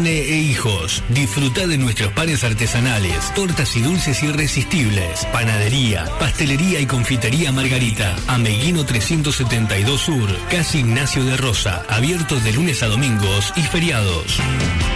Nene e hijos. Disfruta de nuestros panes artesanales, tortas y dulces irresistibles. Panadería, pastelería y confitería Margarita. Ameguino 372 Sur, Casi Ignacio de Rosa. Abiertos de lunes a domingos y feriados.